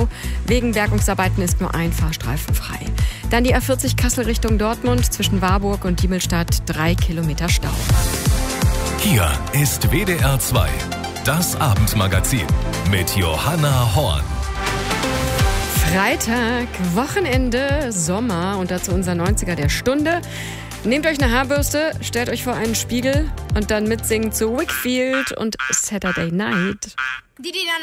Stau. Wegen Bergungsarbeiten ist nur ein Fahrstreifen frei. Dann die A40 Kassel Richtung Dortmund, zwischen Warburg und Diemelstadt 3 Kilometer Stau. Hier ist WDR 2, das Abendmagazin mit Johanna Horn. Freitag, Wochenende, Sommer und dazu unser 90er der Stunde. Nehmt euch eine Haarbürste, stellt euch vor einen Spiegel und dann mitsingen zu Wakefield und Saturday Night.